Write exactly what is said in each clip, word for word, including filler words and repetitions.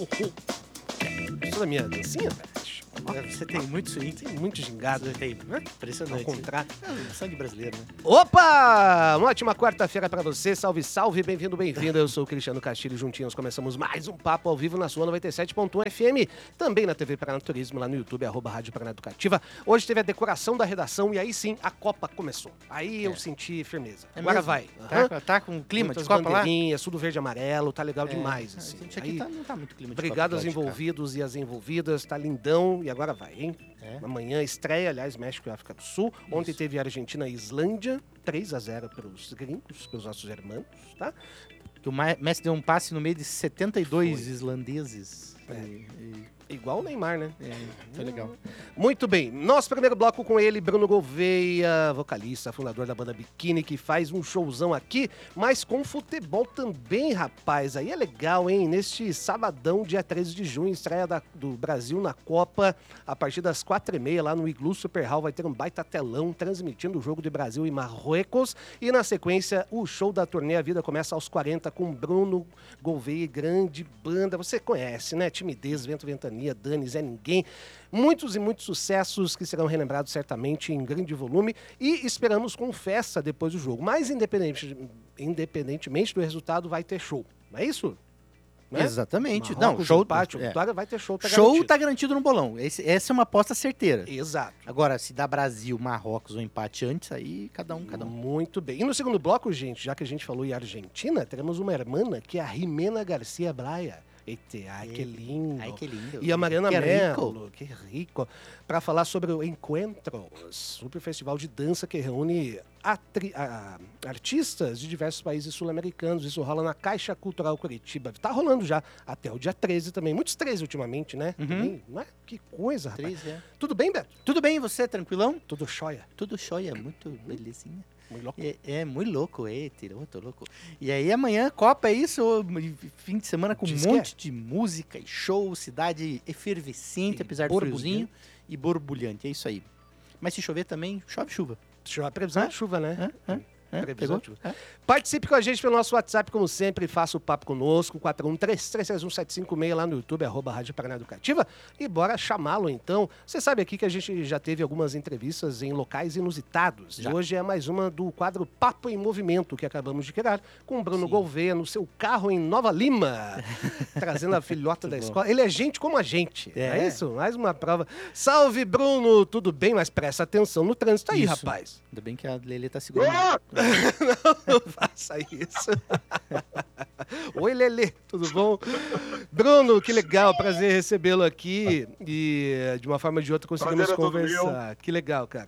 Gostou da minha dancinha, velho? Você tem muito swing. Tem muito gingado. Tem, impressionante. Ao contrário. É, sangue brasileiro, né? Opa! Uma ótima quarta-feira pra você. Salve, salve. Bem-vindo, bem-vinda. Eu sou o Cristiano Castilho. Juntinhos começamos mais um papo ao vivo na sua noventa e sete ponto um F M. Também na T V Paraná Turismo, lá no YouTube, arroba Rádio Paraná Educativa. Hoje teve a decoração da redação e aí sim, a Copa começou. Aí é. eu senti firmeza. É Agora mesmo? vai. Tá, uhum. tá com clima Muitas de Copa lá? tudo verde e amarelo. Tá legal é. demais, assim. A gente aqui aí, tá, não tá muito clima de obrigado Copa. aos envolvidos e às envolvidas. Tá lindão. E agora vai, hein? É. Amanhã estreia, aliás, México e África do Sul. Isso. Ontem teve Argentina e Islândia, três a zero para os gringos, para os nossos irmãos, tá? Que o Messi deu um passe no meio de setenta e dois Foi. islandeses. É. E, e... Igual o Neymar, né? É, foi legal. Muito bem. Nosso primeiro bloco com ele, Bruno Gouveia, vocalista, fundador da banda Biquíni, que faz um showzão aqui, mas com futebol também, rapaz. Aí é legal, hein? Neste sabadão, dia treze de junho, estreia da, do Brasil na Copa, a partir das quatro e meia, lá no Iglu Super Hall, vai ter um baita telão transmitindo o jogo de Brasil e Marrocos. E na sequência, o show da turnê A Vida Começa aos quarenta com Bruno Gouveia, grande banda. Você conhece, né? Timidez, Vento Ventania, Dani, Zé Ninguém. Muitos e muitos sucessos que serão relembrados certamente em grande volume e esperamos com festa depois do jogo. Mas independente, independentemente do resultado, vai ter show. Não é isso? Não é? Exatamente. Marrocos, Não, show, empate, é. vitória, vai ter show. Tá show garantido. tá garantido no bolão. Esse, essa é uma aposta certeira. Exato. Agora, se dá Brasil, Marrocos ou empate antes, aí cada um, cada um. Muito bem. E no segundo bloco, gente, já que a gente falou em Argentina, teremos uma irmã que é a Jimena Garcia Braia. Eita, ai, que lindo. Ai, que lindo. E a Mariana que Mello, rico. que rico, para falar sobre o Encontros, super festival de dança que reúne atri- a- artistas de diversos países sul-americanos. Isso rola na Caixa Cultural Curitiba. Tá rolando já até o dia treze também. Muitos treze ultimamente, né? Uhum. Também, não é? Que coisa, rapaz. treze, é. Tudo bem, Beto? Tudo bem, e você, tranquilão? Tudo jóia? Tudo jóia, muito belezinha. Muito louco. É, é muito louco, é, tirou, tô louco. E aí amanhã, Copa, é isso? Fim de semana com Diz um que monte de música e show, cidade efervescente, E apesar do borbulhante. friozinho, e borbulhante, é isso aí. Mas se chover também, chove chuva. Chove, previsão Hã? de chuva, né? Hã? Hã? Hã? Previsão Pegou? de chuva. Hã? Participe com a gente pelo nosso WhatsApp, como sempre, faça o papo conosco, quatro um três três três um sete cinco seis lá no YouTube, arroba Rádio Paraná Educativa, e bora chamá-lo então. Você sabe aqui que a gente já teve algumas entrevistas em locais inusitados, Já. e hoje é mais uma do quadro Papo em Movimento, que acabamos de criar, com o Bruno Sim. Gouveia no seu carro em Nova Lima, trazendo a filhota da bom. escola. Ele é gente como a gente, é, É. isso? Mais uma prova. Salve, Bruno! Tudo bem? Mas presta atenção no trânsito aí, Isso. rapaz. Ainda bem que a Lelê tá segurando. Não faça isso. Oi, Lelê, tudo bom? Bruno, que legal, prazer recebê-lo aqui e de uma forma ou de outra conseguimos Prazer é todo conversar. Que legal, cara.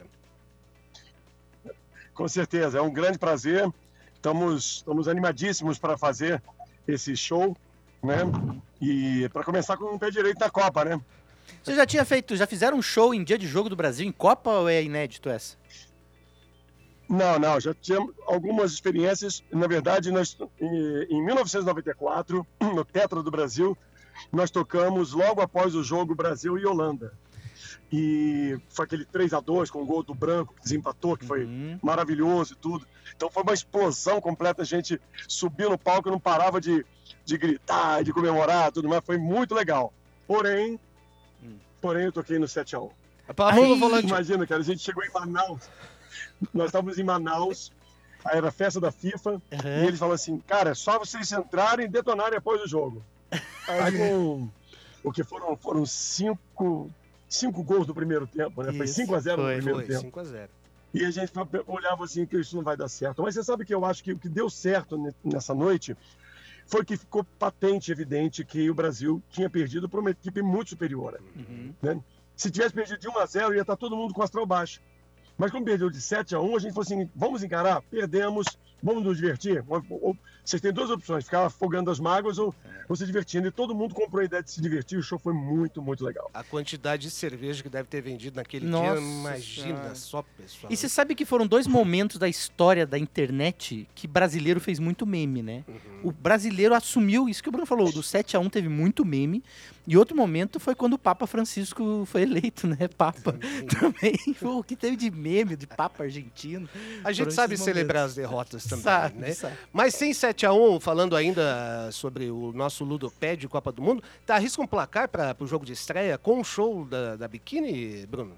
Com certeza, é um grande prazer. Estamos, estamos animadíssimos para fazer esse show, né? E para começar com o pé direito na Copa, né? Você já tinha feito, já fizeram um show em dia de jogo do Brasil em Copa ou é inédito essa? Não, não, já tivemos algumas experiências. Na verdade, nós, em, em mil novecentos e noventa e quatro, no Tetra do Brasil, nós tocamos logo após o jogo Brasil e Holanda. E foi aquele três a dois com o gol do Branco, que desempatou, que foi Uhum. maravilhoso e tudo. Então foi uma explosão completa, a gente subiu no palco e não parava de, de gritar, de comemorar, tudo mais, foi muito legal. Porém, Hum. porém eu toquei no sete a um. Põe a mão no Ai, volante. Imagina, cara, a gente chegou em Manaus, nós estávamos em Manaus, aí era a festa da FIFA, Uhum. e eles falaram assim, cara, é só vocês entrarem e detonarem após o jogo. Aí com o que foram, foram cinco, cinco gols no primeiro tempo, né? Foi Isso, cinco a zero no foi, primeiro Foi, tempo. cinco a zero. E a gente olhava assim que isso não vai dar certo. Mas você sabe que eu acho que o que deu certo ne- nessa noite foi que ficou patente, evidente, que o Brasil tinha perdido para uma equipe muito superior. Uhum. Né? Se tivesse perdido de um a zero, ia estar todo mundo com o astral baixo. Mas como perdeu de sete a um, a gente falou assim, vamos encarar, perdemos, vamos nos divertir. Ou- ou- Vocês têm duas opções, ficar afogando as mágoas ou, ou se divertindo. E todo mundo comprou a ideia de se divertir, o show foi muito, muito legal. A quantidade de cerveja que deve ter vendido naquele Nossa dia, imagina Senhora. só, pessoal. E você sabe que foram dois momentos da história da internet que brasileiro fez muito meme, né? Uhum. O brasileiro assumiu isso que o Bruno falou, do sete a um teve muito meme. E outro momento foi quando o Papa Francisco foi eleito, né? Papa. Também, pô, o que teve de meme, de Papa argentino. A gente Foram sabe esses celebrar momentos. as derrotas também, Sabe, né? sabe. Mas sem sete sete a um, falando ainda sobre o nosso Ludoped de Copa do Mundo, tá, arrisca um placar para o jogo de estreia com o show da, da Biquíni, Bruno?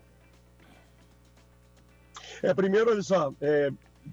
É, primeiro, olha só, é,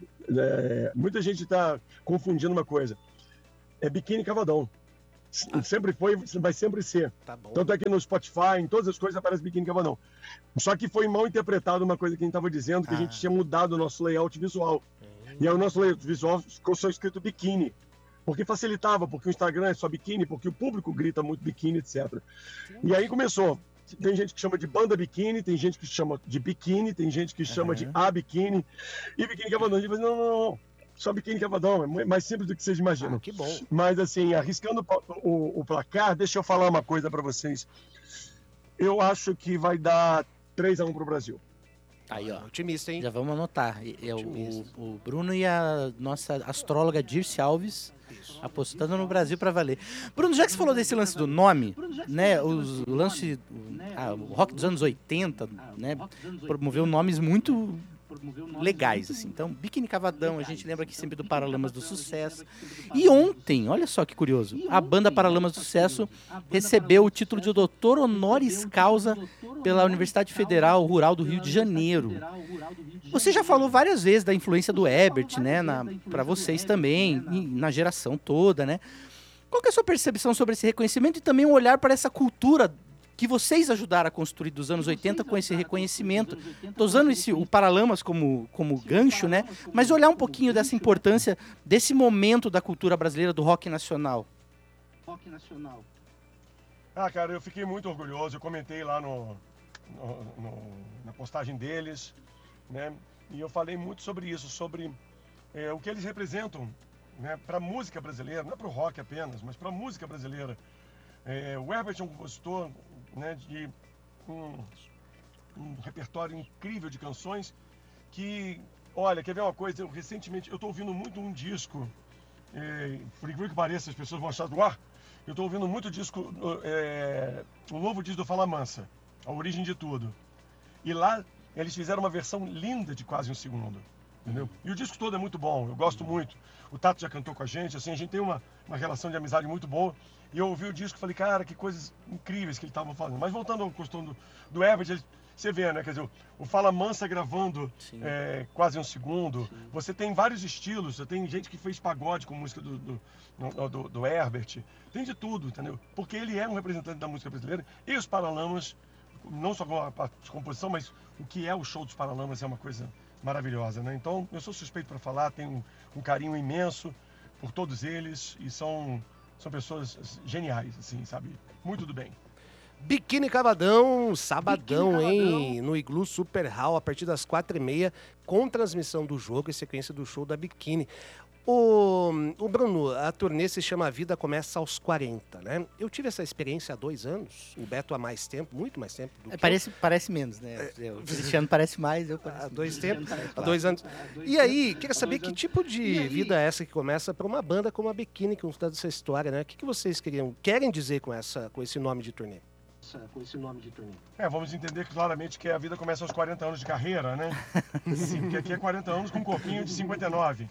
é, muita gente está confundindo uma coisa. É Biquíni Cavadão. Ah. Sempre foi, vai sempre ser. Tá bom. Tanto é que no Spotify, em todas as coisas, aparece Biquíni Cavadão. Só que foi mal interpretado uma coisa que a gente estava dizendo, que Ah. a gente tinha mudado o nosso layout visual. Hum. E aí o nosso layout visual ficou só escrito biquíni. Porque facilitava, porque o Instagram é só biquíni, porque o público grita muito biquíni, etcétera. E aí começou. Tem gente que chama de banda biquíni, tem gente que chama de biquíni, tem gente que chama Uhum. de a biquíni. E Biquíni Cavadão. A gente fala, não, não, não. Só Biquíni Cavadão, é mais simples do que vocês imaginam. Ah, que bom. Mas, assim, arriscando o, o, o placar, deixa eu falar uma coisa para vocês. Eu acho que vai dar três a um pro Brasil. Aí, ó. Otimista, hein? Já vamos anotar. É o, Otimista. o, o Bruno e a nossa astróloga Dirce Alves Isso. apostando no Brasil para valer. Bruno, já que você falou desse lance do nome, né? Os, o lance. Ah, o rock dos anos oitenta, né? Promoveu nomes muito legais, assim. Então, Biquíni Cavadão, a gente lembra aqui sempre do Paralamas do Sucesso. E ontem, olha só que curioso, a banda Paralamas do Sucesso recebeu o título de doutor honoris causa pela Universidade Federal Rural do Rio de Janeiro. Você já falou várias vezes da influência do Herbert, né, para vocês também, e na geração toda, né? Qual que é a sua percepção sobre esse reconhecimento e também um olhar para essa cultura que vocês ajudaram a construir dos anos oitenta com esse reconhecimento? Estou usando esse, o Paralamas como, como gancho, né? Mas olhar um pouquinho dessa importância desse momento da cultura brasileira, do rock nacional. Rock nacional. Ah, cara, eu fiquei muito orgulhoso. Eu comentei lá no, no, no, na postagem deles, né? E eu falei muito sobre isso, sobre é, o que eles representam, né, para a música brasileira, não é para o rock apenas, mas para a música brasileira. É, o Herbert é um compositor, né, de um, um repertório incrível de canções que, olha, quer ver uma coisa? Eu, recentemente, eu estou ouvindo muito um disco, é, por incrível que pareça, as pessoas vão achar do ar, eu estou ouvindo muito disco, é, um novo disco do Fala Mansa, A Origem de Tudo. E lá eles fizeram uma versão linda de Quase um Segundo. Entendeu? E o disco todo é muito bom, eu gosto muito. O Tato já cantou com a gente, assim, a gente tem uma, uma relação de amizade muito boa. E eu ouvi o disco e falei, cara, que coisas incríveis que ele estava fazendo. Mas voltando ao questão do, do Herbert, ele, você vê, né? Quer dizer, o Fala Mansa gravando é, Quase um Segundo. Sim. Você tem vários estilos, você tem gente que fez pagode com música do, do, do, do Herbert. Tem de tudo, entendeu? Porque ele é um representante da música brasileira. E os Paralamas, não só com a, a composição, mas o que é o show dos Paralamas é uma coisa maravilhosa, né? Então, eu sou suspeito para falar, tenho um, um carinho imenso por todos eles e são, são pessoas geniais, assim, sabe? Muito do bem. Biquíni Cavadão, sabadão, Biquíni Cavadão. hein? No Iglu Super Hall, a partir das quatro e meia, com transmissão do jogo e sequência do show da Biquíni. O, o Bruno, a turnê se chama A Vida Começa aos quarenta, né? Eu tive essa experiência há dois anos, o Beto há mais tempo, muito mais tempo do É, que parece, parece menos, né? O Cristiano parece mais, eu pareço há dois tempos, há Claro. dois anos. E aí, queria saber que tipo de vida é essa que começa para uma banda como a Biquíni, contando essa história, né? O que, que vocês queriam, querem dizer com, essa, com esse nome de turnê? Com esse nome de turnê. É, vamos entender claramente que a vida começa aos quarenta anos de carreira, né? Sim, porque aqui é quarenta anos com um corpinho de cinquenta e nove.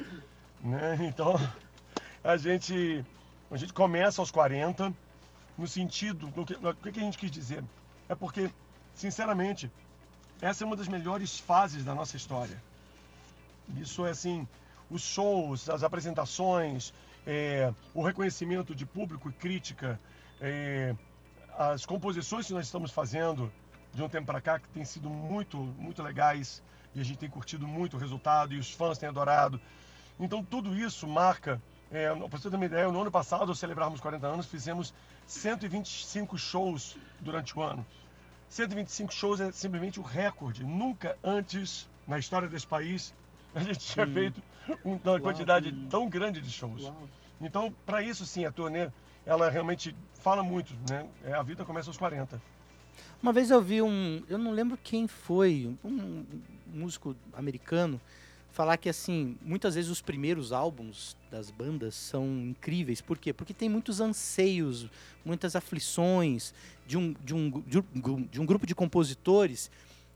Né? Então, a gente, a gente começa aos quarenta, no sentido, no que, no que a gente quis dizer? É porque, sinceramente, essa é uma das melhores fases da nossa história. Isso é assim, os shows, as apresentações, é, o reconhecimento de público e crítica, é, as composições que nós estamos fazendo de um tempo para cá, que têm sido muito, muito legais, e a gente tem curtido muito o resultado, e os fãs têm adorado. Então, tudo isso marca, é, para você ter uma ideia, no ano passado, ao celebrarmos quarenta anos, fizemos cento e vinte e cinco shows durante o ano. cento e vinte e cinco shows é simplesmente o recorde. Nunca antes, na história desse país, a gente tinha feito uma quantidade tão grande de shows. Então, para isso, sim, a turnê, ela realmente fala muito, né? É, a vida começa aos quarenta. Uma vez eu vi um, eu não lembro quem foi, um músico americano, falar que, assim, muitas vezes os primeiros álbuns das bandas são incríveis. Por quê? Porque tem muitos anseios, muitas aflições de um, de um, de um, de um grupo de compositores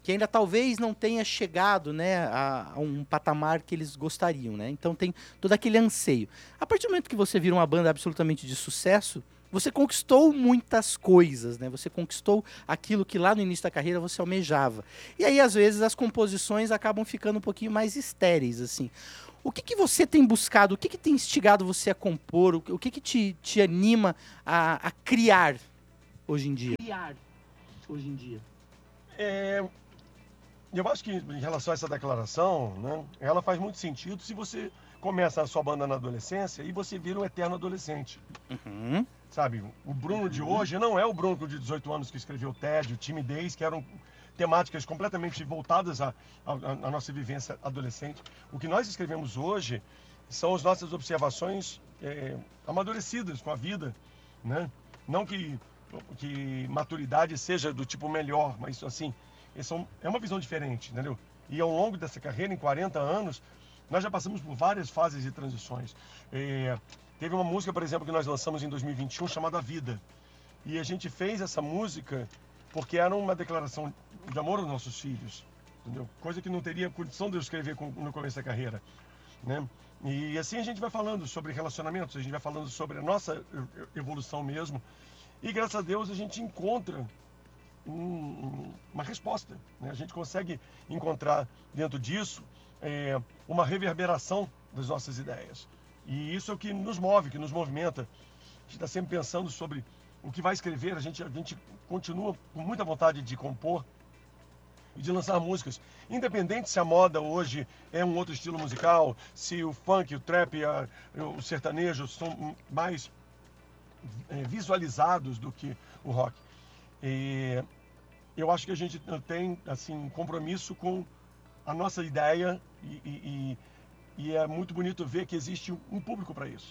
que ainda talvez não tenha chegado, né, a, a um patamar que eles gostariam, né? Então tem todo aquele anseio. A partir do momento que você vira uma banda absolutamente de sucesso, você conquistou muitas coisas, né? Você conquistou aquilo que lá no início da carreira você almejava. E aí, às vezes, as composições acabam ficando um pouquinho mais estéreis, assim. O que, que você tem buscado? O que, que tem instigado você a compor? O, o que, que te, te anima a, a criar hoje em dia? Criar hoje em dia. É, eu acho que em relação a essa declaração, né, ela faz muito sentido se você começa a sua banda na adolescência e você vira um eterno adolescente. Uhum. Sabe, o Bruno de hoje não é o Bruno de dezoito anos que escreveu Tédio, Timidez, que eram temáticas completamente voltadas à, à, à nossa vivência adolescente. O que nós escrevemos hoje são as nossas observações é, amadurecidas com a vida, né? Não que, que maturidade seja do tipo melhor, mas assim, é uma visão diferente, entendeu? E ao longo dessa carreira, em quarenta anos, nós já passamos por várias fases de transições. É, teve uma música, por exemplo, que nós lançamos em dois mil e vinte e um, chamada Vida. E a gente fez essa música porque era uma declaração de amor aos nossos filhos, entendeu? Coisa que não teria condição de eu escrever no começo da carreira, né? E assim a gente vai falando sobre relacionamentos, a gente vai falando sobre a nossa evolução mesmo. E graças a Deus a gente encontra um, uma resposta, né? A gente consegue encontrar dentro disso é, uma reverberação das nossas ideias. E isso é o que nos move, que nos movimenta. A gente está sempre pensando sobre o que vai escrever, a gente, a gente continua com muita vontade de compor e de lançar músicas. Independente se a moda hoje é um outro estilo musical, se o funk, o trap, a, o sertanejo são mais é, visualizados do que o rock. E eu acho que a gente tem assim, um compromisso com a nossa ideia e, e, e é muito bonito ver que existe um público para isso.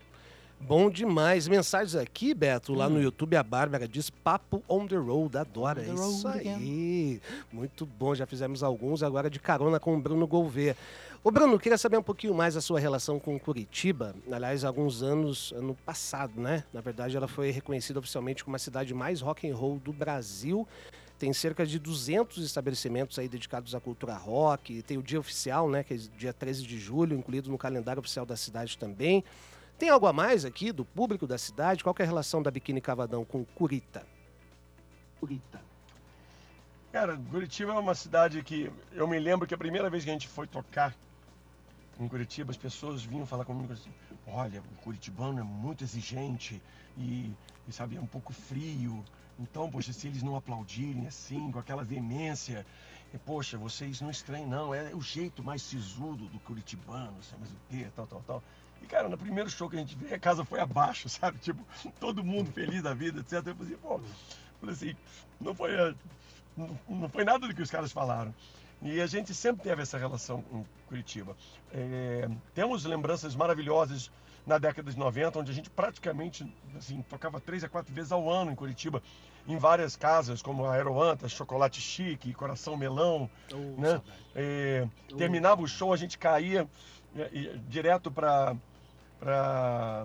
Bom demais. Mensagens aqui, Beto, lá hum. no YouTube, a Bárbara diz Papo on the road, adora. On the Isso road aí. again. Muito bom, já fizemos alguns, agora de carona com o Bruno Gouveia. Ô Bruno, queria saber um pouquinho mais a sua relação com Curitiba. Aliás, há alguns anos, ano passado, né? Na verdade, ela foi reconhecida oficialmente como a cidade mais rock and roll do Brasil. Tem cerca de duzentos estabelecimentos aí dedicados à cultura rock. Tem o dia oficial, né? Que é dia treze de julho, incluído no calendário oficial da cidade também. Tem algo a mais aqui do público da cidade? Qual que é a relação da Biquíni Cavadão com Curita? Curita. Cara, Curitiba é uma cidade que eu me lembro que a primeira vez que a gente foi tocar em Curitiba, as pessoas vinham falar comigo assim: olha, o curitibano é muito exigente e, e sabe, é um pouco frio. Então, poxa, se eles não aplaudirem assim, com aquela veemência, e, poxa, vocês não estranham, não. É o jeito mais sisudo do curitibano, sabe, mas o quê, tal, tal, tal. E, cara, no primeiro show que a gente veio, a casa foi abaixo, sabe? Tipo, todo mundo feliz da vida, etcétera. Eu falei, pô, falei assim, não foi, não, não foi nada do que os caras falaram. E a gente sempre teve essa relação com Curitiba. É, temos lembranças maravilhosas na década de noventa, onde a gente praticamente, assim, tocava três a quatro vezes ao ano em Curitiba, em várias casas, como a Aeroanta, Chocolate Chique, Coração Melão, Oh, né? É, terminava o show, a gente caía é, é, direto para para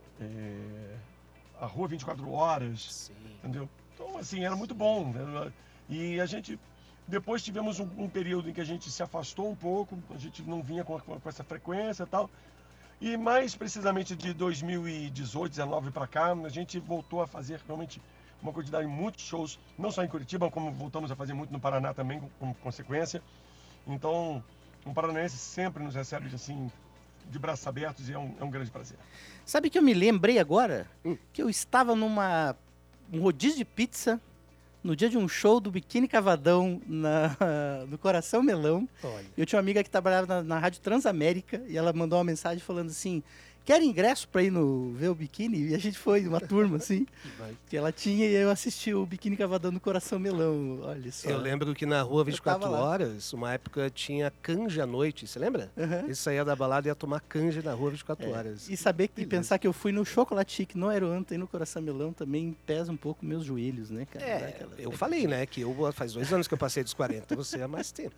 é, a Rua vinte e quatro horas, Sim. entendeu? Então, assim, era muito bom, né? E a gente, depois tivemos um, um período em que a gente se afastou um pouco, a gente não vinha com, com essa frequência e tal, e mais precisamente de dois mil e dezoito, dezenove para cá, a gente voltou a fazer realmente uma quantidade de muitos shows, não só em Curitiba, como voltamos a fazer muito no Paraná também, como consequência. Então, um paranaense sempre nos recebe assim, de braços abertos, e é um, é um grande prazer. Sabe que eu me lembrei agora? Hum. Que eu estava numa um rodízio de pizza no dia de um show do Biquíni Cavadão na, no Coração Melão. Olha. Eu tinha uma amiga que trabalhava na, na Rádio Transamérica e ela mandou uma mensagem falando assim: quer ingresso pra ir no, ver o Biquíni? E a gente foi, uma turma, assim, que ela tinha, e eu assisti o Biquíni Cavadão no Coração Melão, olha só. Eu lembro que na Rua vinte e quatro Eu tava lá. horas, uma época tinha canja à noite, você lembra? Uhum. Isso saía da balada e ia tomar canja na Rua vinte e quatro horas. E saber que, Beleza. pensar que eu fui no Chocolate Chique, no Aeroanta e no Coração Melão também pesa um pouco meus joelhos, né, cara? Dá É, aquela- eu falei, né, que eu faz dois anos que eu passei dos quarenta, você há mais tempo.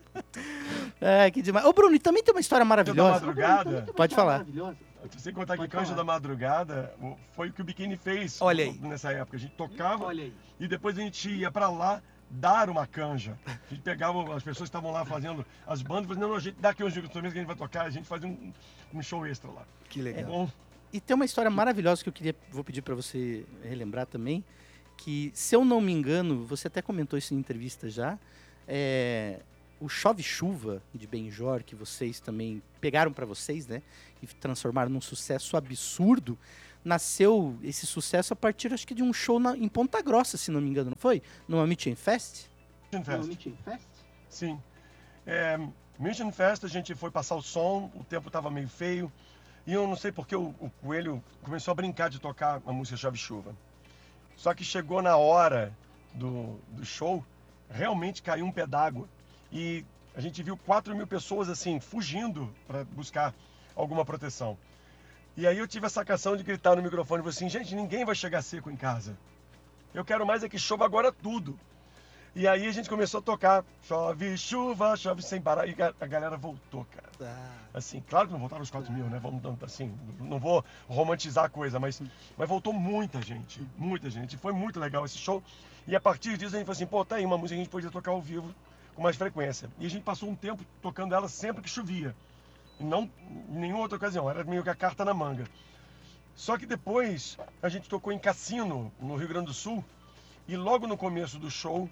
Ah, que demais. Ô, Bruno, e também tem uma história Da maravilhosa. madrugada, Pode falar. Maravilhosa. sem contar que Pode Canja falar. da Madrugada o- foi o que o Biquíni fez Olha aí. nessa época. A gente tocava Olha aí. e depois a gente ia pra lá dar uma canja. A gente pegava, as pessoas que estavam lá fazendo as bandas, falando, não, a gente dá aqui uns instrumentos que a gente vai tocar, a gente fazia um, um show extra lá. Que legal. É bom. E tem uma história maravilhosa que eu queria, vou pedir para você relembrar também, que, se eu não me engano, você até comentou isso em entrevista já, é, o Chove Chuva de Benjor, que vocês também pegaram para vocês, né, e transformaram num sucesso absurdo, nasceu esse sucesso a partir, acho que, de um show na, em Ponta Grossa, se não me engano, não foi? Numa Meeting Fest? Mission Fest. Meeting Fest? Sim. É, Mission Fest, a gente foi passar o som, o tempo estava meio feio, e eu não sei porque o, o Coelho começou a brincar de tocar a música Chove Chuva. Só que chegou na hora do, do show, realmente caiu um pé d'água. E a gente viu quatro mil pessoas assim, fugindo para buscar alguma proteção. E aí eu tive a sacação de gritar no microfone e falei assim, gente, ninguém vai chegar seco em casa. Eu quero mais é que chova agora tudo. E aí a gente começou a tocar, chove chuva, chove sem parar, e a galera voltou, cara. Ah. Assim, claro que não voltaram os quatro mil, né? Vamos, assim, não vou romantizar a coisa, mas, mas voltou muita gente, muita gente. Foi muito legal esse show. E a partir disso a gente falou assim, pô, tá aí uma música que a gente podia tocar ao vivo com mais frequência. E a gente passou um tempo tocando ela sempre que chovia. E não em nenhuma outra ocasião, era meio que a carta na manga. Só que depois a gente tocou em Cassino, no Rio Grande do Sul, e logo no começo do show,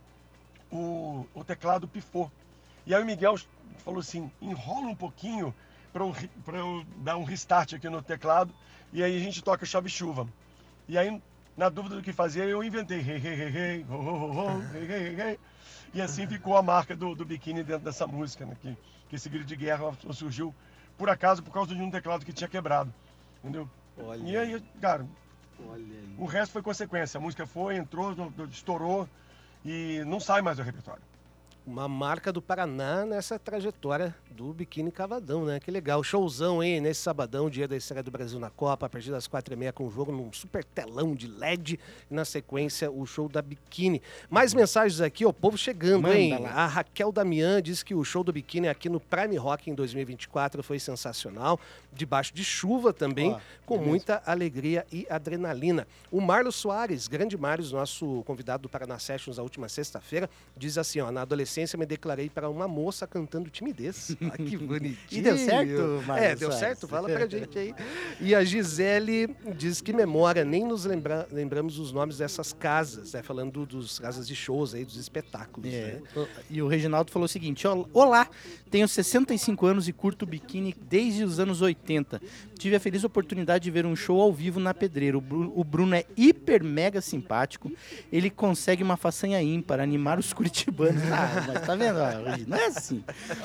o, o teclado pifou. E aí o Miguel falou assim, enrola um pouquinho para eu, pra eu dar um restart aqui no teclado, e aí a gente toca Chove Chuva. E aí, na dúvida do que fazer, eu inventei hey, hey, hey, hey, ho, ho, ho, hey, hey, hey, hey. E assim ficou a marca do, do Bikini dentro dessa música, né? Que, que esse grito de guerra surgiu, por acaso, por causa de um teclado que tinha quebrado, entendeu? Olha. E aí, cara, Olha aí. o resto foi consequência. A música foi, entrou, estourou e não sai mais do repertório. Uma marca do Paraná nessa trajetória do Biquíni Cavadão, né? Que legal. Showzão, hein? Nesse sabadão, dia da estreia do Brasil na Copa, a partir das quatro e meia, com o jogo num super telão de L E D. E na sequência, o show da Biquíni. Mais mensagens aqui, ó, o povo chegando, Manda hein? lá. A Raquel Damian diz que o show do Biquíni aqui no Prime Rock em dois mil e vinte e quatro foi sensacional. Debaixo de chuva também, Ó, com beleza. muita alegria e adrenalina. O Marlos Soares, grande Marlos, nosso convidado do Paraná Sessions, a última sexta-feira, diz assim, ó, na adolescência me declarei para uma moça cantando timidez. Ah, que bonitinho. E deu certo, Marlos É, deu Soares? certo? Fala pra gente aí. E a Gisele diz que memória, nem nos lembra, lembramos os nomes dessas casas, né? Falando dos casas de shows aí, dos espetáculos, É, né? e o Reginaldo falou o seguinte, ó, olá, tenho sessenta e cinco anos e curto biquíni desde os anos oitenta. Tive a feliz oportunidade de ver um show ao vivo na Pedreira. O Bruno, o Bruno é hiper mega simpático, ele consegue uma façanha ímpar, animar os curitibanos. Ah, mas tá vendo? Ah, não é assim.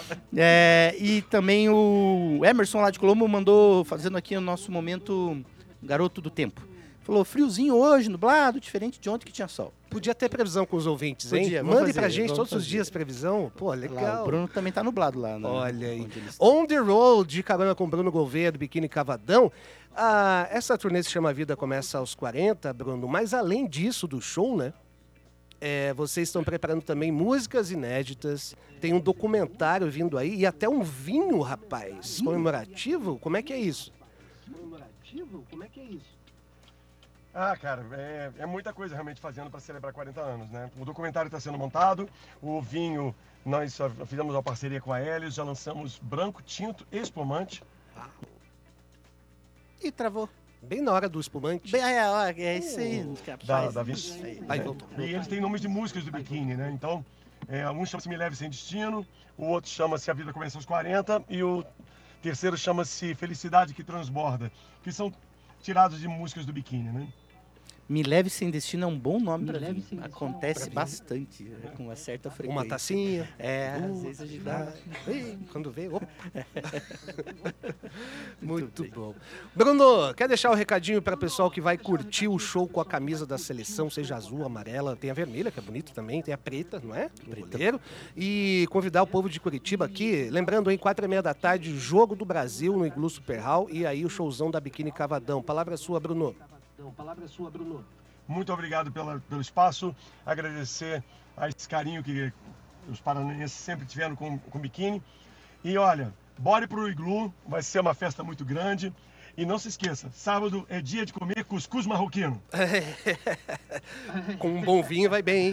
É, e também o Emerson lá de Colombo mandou, fazendo aqui o nosso momento garoto do tempo. Falou, friozinho hoje, nublado, diferente de ontem que tinha sol. Podia ter previsão com os ouvintes, hein? Podia, vamos Mande fazer, pra gente vamos todos os fazer. dias previsão. Pô, Lá, legal. o Bruno também tá nublado lá. né? Olha aí. Onde ele está. On the Road, de carona com Bruno Gouveia, do Biquíni Cavadão. Ah, essa turnê se chama Vida Começa aos quarenta, Bruno. Mas além disso, do show, né? É, vocês estão preparando também músicas inéditas. Tem um documentário vindo aí e até um vinho, rapaz. Comemorativo? Como é que é isso? Comemorativo? Como é que é isso? Ah, cara, é, é muita coisa realmente fazendo para celebrar quarenta anos, né? O documentário está sendo montado, o vinho, nós só fizemos uma parceria com a Helios, já lançamos branco, tinto e espumante. Ih, travou. Bem na hora do espumante. Bem, é, ó, é isso aí. rapaz. Da, da Isso Vinci. aí. Vai, É, voltou. E eles têm nomes de músicas do Biquíni, né? Então, é, um chama-se Me Leve Sem Destino, o outro chama-se A Vida Começa aos quarenta e o terceiro chama-se Felicidade que Transborda, que são tirados de músicas do Biquíni, né? Me Leve Sem Destino é um bom nome Me pra Leve vinho. Sem Destino Acontece pra vinho. bastante, é, com uma certa frequência. Uma tacinha. É, às vezes a gente dá... Ih, quando vê, opa. Muito bom. Bruno, quer deixar o um recadinho para o pessoal que vai curtir o show com a camisa da seleção, seja azul, amarela, tem a vermelha, que é bonita também, tem a preta, não é? Do goleiro. E convidar o povo de Curitiba aqui, lembrando, em quatro e meia da tarde, Jogo do Brasil no Iglu Super Hall e aí o showzão da Biquíni Cavadão. Palavra sua, Bruno. Então, palavra é sua, Bruno. Muito obrigado pela, pelo espaço, agradecer a esse carinho que os paranaenses sempre tiveram com, com o Biquíni. E olha, bora pro Iglu, vai ser uma festa muito grande. E não se esqueça, sábado é dia de comer cuscuz marroquino. Com um bom vinho vai bem, hein?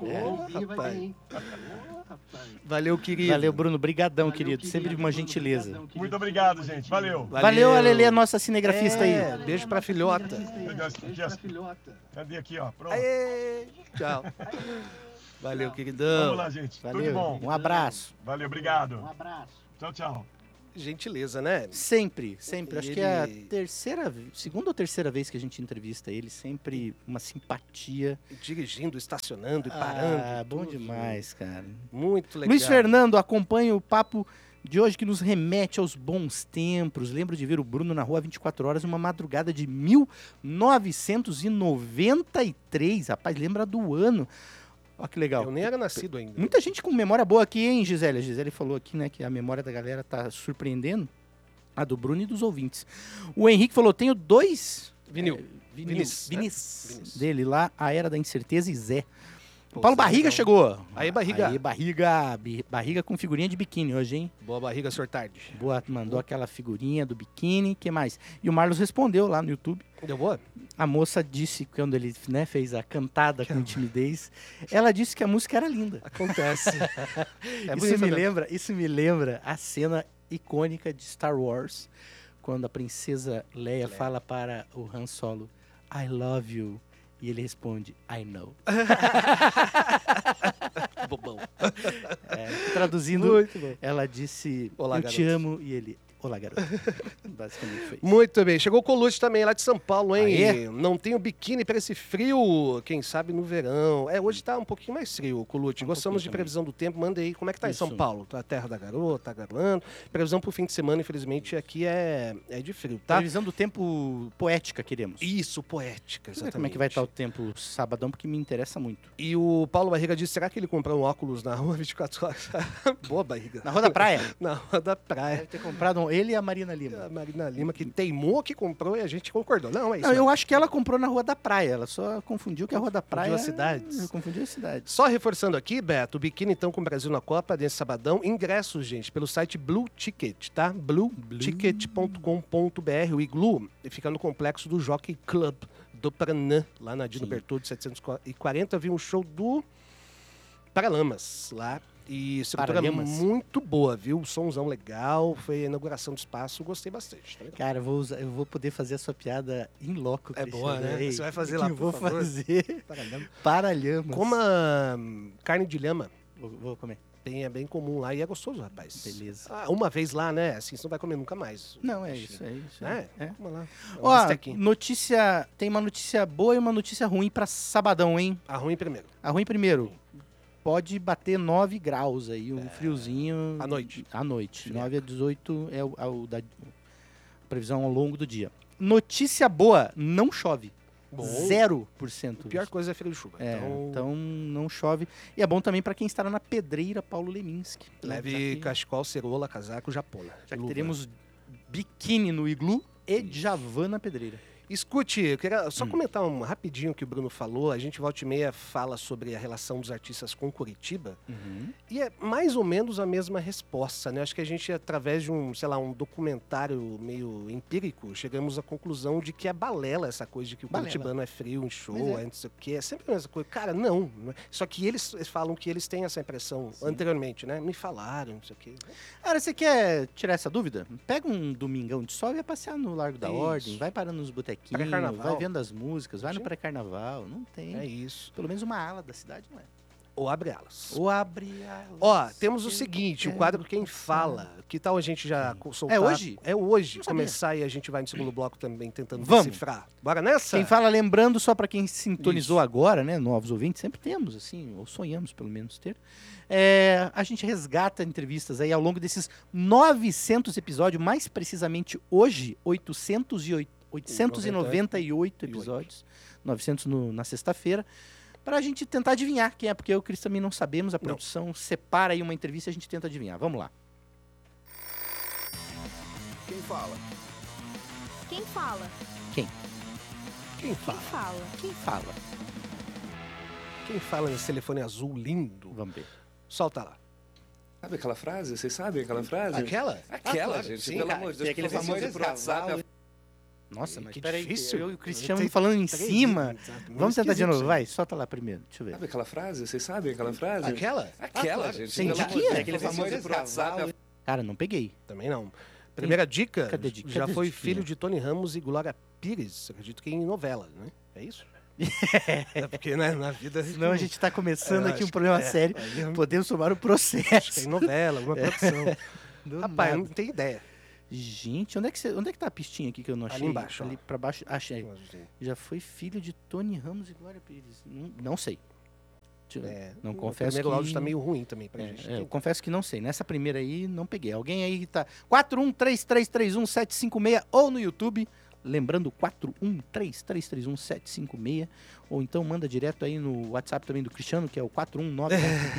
Ô, Vai rapaz. bem, hein? Ô, rapaz. Valeu, querido. Valeu, Bruno. Brigadão, Valeu, querido. querido. Sempre uma Bruno, gentileza. brigadão, querido. Muito obrigado, gente. Valeu. Valeu, Alelê, nossa cinegrafista É, aí. beijo pra filhota. Beijo Beijo pra filhota. Cadê aqui, ó? Pronto. Aê, tchau. Valeu, Vamos queridão. lá, gente. Tudo de Valeu. bom. Um abraço. Valeu, obrigado. Um abraço. Tchau, tchau. Gentileza, né? Sempre, sempre. Acho Ele- que é a terceira, segunda ou terceira vez que a gente entrevista ele. Sempre uma simpatia. Dirigindo, estacionando e parando. Ah, e bom tudo. demais, cara. Muito legal. Luiz Fernando, acompanha o papo de hoje que nos remete aos bons tempos. Lembro de ver o Bruno na rua vinte e quatro horas, uma madrugada de mil novecentos e noventa e três. Rapaz, lembra do ano. Olha que legal. Eu nem era nascido ainda. Muita gente com memória boa aqui, hein, Gisele? A Gisele falou aqui, né, que a memória da galera tá surpreendendo. A do Bruno e dos ouvintes. O Henrique falou, tenho dois... Vinil. é, vinil Vinis, né? Vinis, Vinis. dele lá, A Era da Incerteza e Zé. Pô, O Paulo Zé, Barriga legal. chegou. Aí, Barriga. Aí, Barriga. bi- Barriga com figurinha de biquíni hoje, hein? Boa barriga, senhor tarde. Boa, mandou aquela figurinha do biquíni, que mais? E o Marlos respondeu lá no YouTube. Deu boa? A moça disse, quando ele né, fez a cantada com timidez, ela disse que a música era linda. Acontece. é isso, bonito me mesmo. lembra, isso me lembra a cena icônica de Star Wars, quando a princesa Leia fala para o Han Solo, I love you. E ele responde, I know. Bobão. É, traduzindo, Muito bom. ela disse, Olá, eu te garoto. amo, e ele, olá, garoto. Basicamente foi isso. Muito bem. Chegou o Colucci também, lá de São Paulo, hein? Aê. Não tenho biquíni para esse frio. Quem sabe no verão. É, hoje tá um pouquinho mais frio, Colucci. Um Gostamos pouquinho de também. previsão do tempo. Manda aí. Como é que tá em São Isso. Paulo? Tá a terra da garota, tá garoando. Previsão pro fim de semana, infelizmente, aqui é, é de frio, tá? Previsão do tempo poética, queremos. Isso, poética, Deixa eu ver exatamente. como é que vai estar o tempo sabadão, porque me interessa muito. E o Paulo Barriga disse, será que ele comprou um óculos na rua vinte e quatro horas? Boa, Barriga. Na Rua da Praia. Na rua da praia. Deve ter comprado um- ele e a Marina Lima. A Marina Lima que teimou que comprou e a gente concordou. Não, é isso. Não, né? eu acho que ela comprou na Rua da Praia. Ela só confundiu que a Rua da Praia... as cidades. Confundiu as cidades. Só reforçando aqui, Beto, o biquíni então com o Brasil na Copa nesse sabadão. Ingressos, gente, pelo site Blue Ticket, tá? blue ticket ponto com ponto b r. O Iglu fica no complexo do Jockey Club do Paranã, lá na Dino Sim. Bertoldi setecentos e quarenta. Vi um show do Paralamas lá. E estrutura Paralamas. muito boa, viu? Somzão legal. Foi a inauguração do espaço. Gostei bastante. Tá legal. Cara, eu vou, usar- eu vou poder fazer a sua piada em loco, É Cristiano. boa, né? Ei, Você vai fazer que lá, eu por vou favor? fazer Paralamas. paralhamas. Coma hum, carne de lhama. Vou, vou comer. Tem, é bem comum lá e é gostoso, rapaz. Beleza. Ah, uma vez lá, né? Assim, você não vai comer nunca mais. Não, é isso, é isso. É? É. Coma lá. Ó, Ó, aqui. notícia... Tem uma notícia boa e uma notícia ruim pra sabadão, hein? A ruim primeiro. A ruim primeiro. Pode bater nove graus aí, um friozinho. à noite. À noite. Friaca. nove a dezoito é o, é o da a previsão ao longo do dia. Notícia boa, não chove. Bom. Zero por cento. A pior coisa é frio de chuva. É, então, então... não chove. E é bom também para quem estará na pedreira Paulo Leminski. né? leve Já que- cachecol, cerola, casaco, japona. Já que Luva. teremos biquíni no iglu e Javan na pedreira. Escute, eu queria Hum. só comentar um rapidinho que o Bruno falou. A gente volta e meia fala sobre a relação dos artistas com Curitiba. E é mais ou menos a mesma resposta, né? Acho que a gente, através de um, sei lá, um documentário meio empírico, chegamos à conclusão de que é balela essa coisa de que o Balela. curitibano é frio em show, Mas é. é não sei o quê. É sempre a mesma coisa. Cara, não. não é. Só que eles, eles falam que eles têm essa impressão anteriormente, né? Me falaram, não sei o quê. Cara, você quer tirar essa dúvida? Pega um domingão de sol e vai passear no Largo da Isso. Ordem, vai parando nos botequinhos, Pré-carnaval. vai vendo as músicas, vai no Sim. pré-carnaval. Não tem. É isso. Pelo menos uma ala da cidade não é. Ou abre alas. Ou abre alas. Ó, temos o que seguinte, o quero quadro Quem passar. Fala. Que tal a gente já co- soltar? É hoje? É hoje. Não sabia. Começar e a gente vai no segundo bloco também tentando Vamos. decifrar. Bora nessa? Quem fala, lembrando, só para quem sintonizou Isso. agora, né? Novos ouvintes, sempre temos, assim, ou sonhamos pelo menos ter. É, a gente resgata entrevistas aí ao longo desses novecentos episódios, mais precisamente hoje, oitocentos e oito, oitocentos e noventa e oito episódios, novecentos no- na sexta-feira, para a gente tentar adivinhar quem é, porque eu e o Cris também não sabemos, a produção separa aí uma entrevista e a gente tenta adivinhar. Vamos lá. Quem fala? Quem fala? Quem Quem fala? fala? Quem fala? Quem fala nesse telefone azul lindo? Vamos ver. Solta lá. Sabe aquela frase? Vocês sabem aquela frase? Aquela? Aquela, Ah, claro, gente. sim, pelo cara. amor de Tem Deus. aquele por favor, famoso mande pro WhatsApp. cavalo. Nossa, mas que peraí, difícil. eu e o Cristiano Tem falando em três, cima. exato. Meio Vamos tentar de esquisito novo, isso. vai, solta lá primeiro. Deixa eu ver. Sabe aquela frase? Vocês sabem aquela frase? Aquela? Aquela, Ah, claro. gente. Sim, pelo de amor que de é? Deus, Aquele fazer famoso coisa por WhatsApp. Cara, não peguei. Também não. Primeira dica, Cadê a dica? já Cadê a foi dica? filho de Tony Ramos e Glória Pires, acredito que em novela, né? É isso? É porque né, na vida... Senão a gente tá começando Eu aqui um acho problema que é. sério. Aí eu- Podemos tomar o Acho que é processo. em novela, alguma produção. Do Rapaz, eu nada. não tenho ideia. Gente, onde é, que você, onde é que tá a pistinha aqui que eu não Ali achei? embaixo, ó. Ali pra baixo, achei. Já foi filho de Tony Ramos e Glória Pires. Não, não sei. Deixa eu ver. É, Não o confesso primeiro que... áudio tá meio ruim também pra É, gente. é, eu confesso que não sei. Nessa primeira aí, não peguei. Alguém aí tá... quatro um três três três um sete cinco seis ou no YouTube. Lembrando, quatro um três três três um sete cinco seis. Ou então manda direto aí no WhatsApp também do Cristiano, que é o quatro um nove.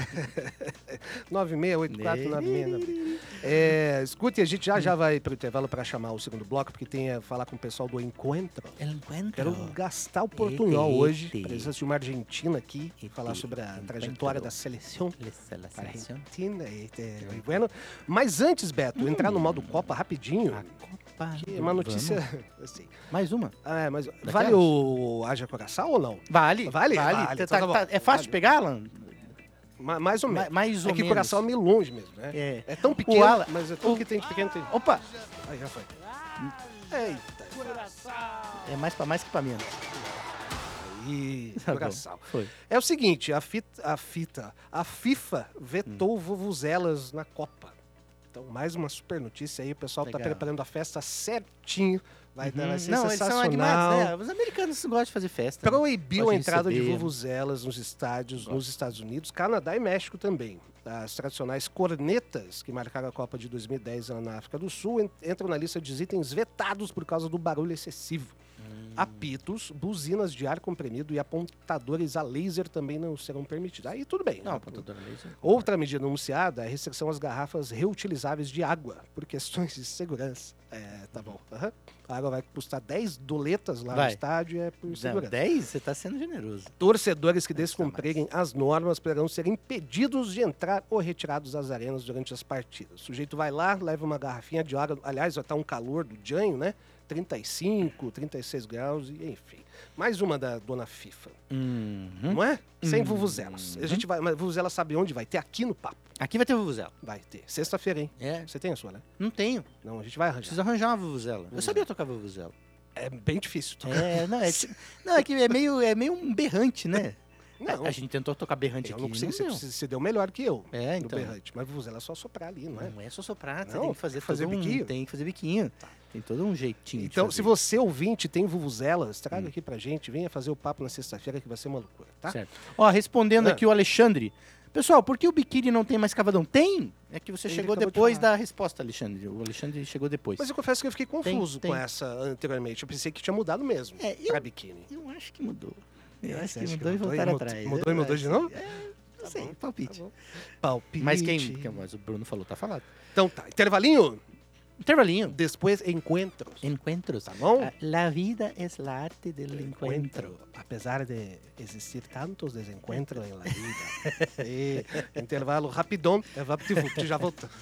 nove seis oito quatro nove seis nove seis. É, escute, a gente já já vai pro intervalo para chamar o segundo bloco, porque tem a falar com o pessoal do Encontro. El encuentro. Quero gastar o portunhol Ete, hoje, ete. presença de uma argentina aqui, Ete, falar sobre a encuentro. trajetória da seleção La selección. argentina. Ete, muy bueno. Mas antes, Beto, entrar no modo Copa rapidinho, A Copa. que é uma notícia... assim, Mais uma? ah, mas Daquelas? vale o Haja Coração ou não? Vale. Vale? Vale. Vale, Tá- então tá bom. tá- é fácil Vale. de pegar, Alan? Ma- mais ou Ma- menos. mais ou é que menos. Coração é meio longe mesmo, né? É. É tão pequeno, Alan- mas é tudo o- que tem de pequeno tem. Opa! Aí já foi. Eita. É mais pra mais que pra menos. Aí, Tá bom. Coração. Foi. É o seguinte, a fita, a fita, a FIFA vetou vuvuzelas na Copa. Então, mais uma super notícia aí, o pessoal tá Legal. preparando a festa certinho. Vai, dar- vai ser Não, eles são sensacional. animados, né? Os americanos gostam de fazer festa. né? Proibiu Pode a entrada de receber. vuvuzelas nos estádios nos Estados Unidos, Canadá e México também. As tradicionais cornetas que marcaram a Copa de dois mil e dez lá na África do Sul en- entram na lista de itens vetados por causa do barulho excessivo. Apitos, buzinas de ar comprimido e apontadores a laser também não serão permitidos. Aí tudo bem. Não, né? apontador laser. Outra medida anunciada é a restrição às garrafas reutilizáveis de água, por questões de segurança. É, tá bom. Aham. A água vai custar dez doletas lá no Vai. estádio, é por Não, segurança. dez? Você tá sendo generoso. Torcedores que Vai custar descumprirem as normas poderão ser impedidos de entrar ou retirados das arenas durante as partidas. O sujeito vai lá, leva uma garrafinha de água, aliás, vai estar um calor do janho, né? trinta e cinco, trinta e seis graus, e enfim. Mais uma da dona FIFA, Uhum. não é? Sem Uhum. vuvuzelas. A gente vai, mas vuvuzela sabe onde vai ter? Aqui no Papo. Aqui vai ter vuvuzela. Vai ter. Sexta-feira, hein? É, Você tem a sua, né? não tenho. Não, a gente vai arranjar. Preciso arranjar uma vuvuzela. Eu sabia tocar vuvuzela. É bem difícil. É, não, é, ti- não, é que é meio, é meio um berrante, né? Não, A, a gente tentou tocar berrante eu aqui. não consigo. não Você, deu. você deu melhor que eu É, no então. berrante. Mas vuvuzela é só soprar ali, não é? Não é só soprar, você Não, tem que fazer, tem que fazer todo um- biquinho. Tem que fazer biquinho. Tem todo um jeitinho. de Então, fazer. se você ouvinte tem vuvuzelas, traga Hum. aqui pra gente, venha fazer o papo na sexta-feira que vai ser uma loucura, tá? Certo. Ó, respondendo Ah. aqui o Alexandre. Pessoal, por que o biquíni não tem mais cavadão? Tem! É que você Ele chegou acabou de depois falar. da resposta, Alexandre. O Alexandre chegou depois. Mas eu confesso que eu fiquei confuso tem. com essa anteriormente. Eu pensei que tinha mudado mesmo É, eu- pra biquíni. Eu acho que mudou. Eu É, acho você que acha que mudou e mudou e voltaram mudou- atrás. mudou e Eu mudou acho de novo? que- É, não sei, palpite. Tá bom. Palpite. Mas quem, quem- mas o Bruno falou, tá falado. Então tá, intervalinho, Intervalinho. depois encontros. Encontros. Tá bom? Ah, La vida es la arte del encuentro. Apesar de existir tantos desencontros em la vida. E, intervalo rapidão, é VaptVupt, já voltamos.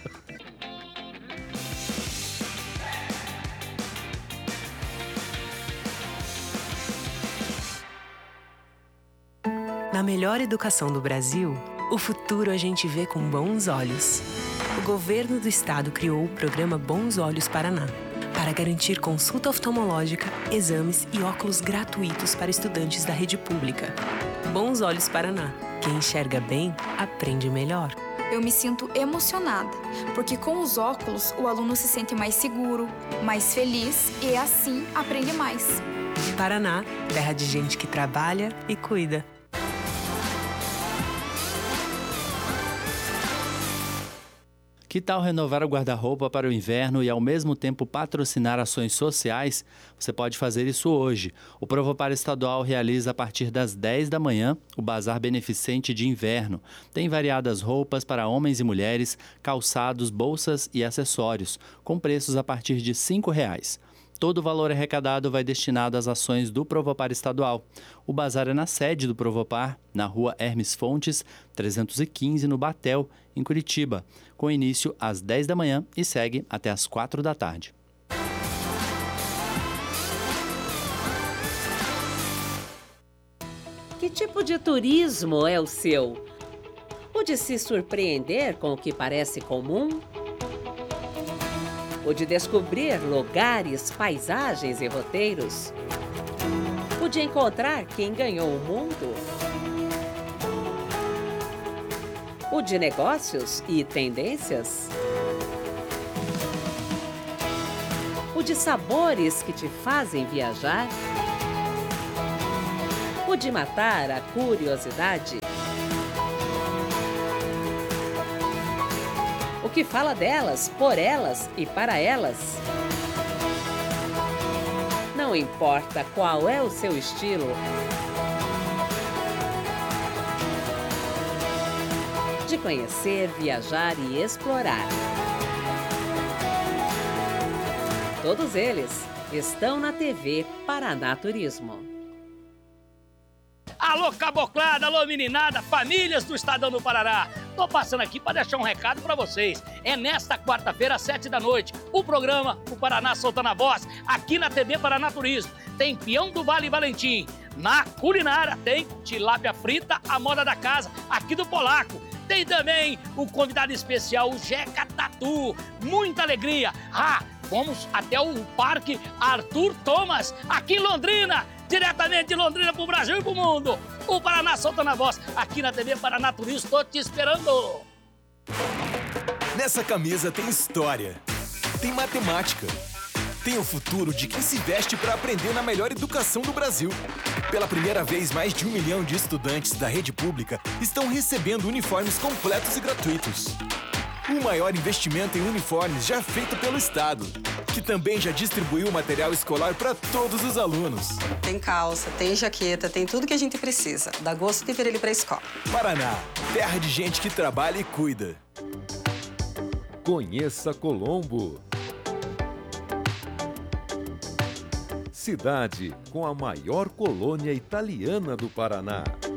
Na melhor educação do Brasil, o futuro a gente vê com bons olhos. O governo do estado criou o programa Bons Olhos Paraná, para garantir consulta oftalmológica, exames e óculos gratuitos para estudantes da rede pública. Bons Olhos Paraná. Quem enxerga bem, aprende melhor. Eu me sinto emocionada, porque com os óculos o aluno se sente mais seguro, mais feliz e assim aprende mais. Paraná, terra de gente que trabalha e cuida. Que tal renovar o guarda-roupa para o inverno e ao mesmo tempo patrocinar ações sociais? Você pode fazer isso hoje. O Provopar Estadual realiza a partir das dez da manhã o Bazar Beneficente de Inverno. Tem variadas roupas para homens e mulheres, calçados, bolsas e acessórios, com preços a partir de cinco reais. Todo o valor arrecadado vai destinado às ações do Provopar Estadual. O bazar é na sede do Provopar, na rua Hermes Fontes, trezentos e quinze, no Batel, em Curitiba, com início às dez da manhã e segue até às quatro da tarde. Que tipo de turismo é o seu? O de se surpreender com o que parece comum? O de descobrir lugares, paisagens e roteiros? O de encontrar quem ganhou o mundo? O de negócios e tendências? O de sabores que te fazem viajar? O de matar a curiosidade? O que fala delas, por elas e para elas? Não importa qual é o seu estilo. De conhecer, viajar e explorar. Todos eles estão na T V Paraná Turismo. Alô, caboclada, alô, meninada, famílias do Estadão do Paraná. Tô passando aqui para deixar um recado para vocês. É nesta quarta-feira, às sete da noite, o programa O Paraná Soltando a Voz, aqui na T V Paraná Turismo. Tem Peão do Vale Valentim. Na culinária tem tilápia frita, a moda da casa, aqui do Polaco. Tem também o convidado especial, o Jeca Tatu. Muita alegria. Ah, fomos até o Parque Arthur Thomas, aqui em Londrina. Diretamente de Londrina para o Brasil e para o mundo. O Paraná Soltando a Voz, aqui na T V Paraná Turismo. Estou te esperando. Nessa camisa tem história, tem matemática, tem o futuro de quem se veste para aprender na melhor educação do Brasil. Pela primeira vez, mais de um milhão de estudantes da rede pública estão recebendo uniformes completos e gratuitos. O maior investimento em uniformes já feito pelo Estado, que também já distribuiu material escolar para todos os alunos. Tem calça, tem jaqueta, tem tudo que a gente precisa. Dá gosto de ver ele para a escola. Paraná, terra de gente que trabalha e cuida. Conheça Colombo. Cidade com a maior colônia italiana do Paraná.